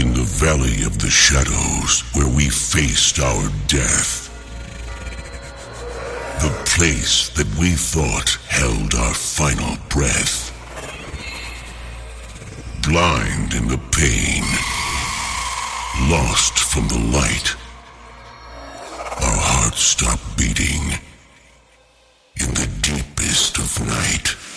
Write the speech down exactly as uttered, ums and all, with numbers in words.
In the valley of the shadows where we faced our death. The place that we thought held our final breath. Blind in the pain, lost from the light. Our hearts stopped beating in the deepest of night.